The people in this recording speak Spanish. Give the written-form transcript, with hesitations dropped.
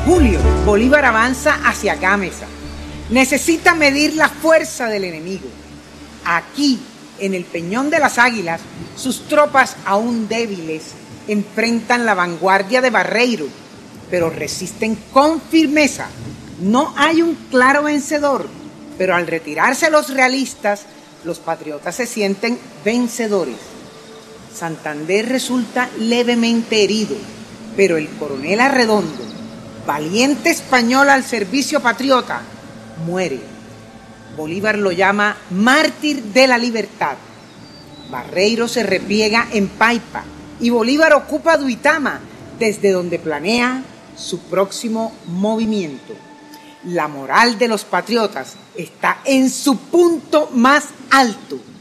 Julio, Bolívar avanza hacia Gámeza. Necesita medir la fuerza del enemigo. Aquí, en el Peñón de las Águilas, sus tropas aún débiles enfrentan la vanguardia de Barreiro, pero resisten con firmeza. No hay un claro vencedor, pero al retirarse los realistas, los patriotas se sienten vencedores. Santander resulta levemente herido, pero el coronel Arredondo, valiente español al servicio patriota, muere. Bolívar lo llama mártir de la libertad. Barreiro se repliega en Paipa y Bolívar ocupa Duitama, desde donde planea su próximo movimiento. La moral de los patriotas está en su punto más alto.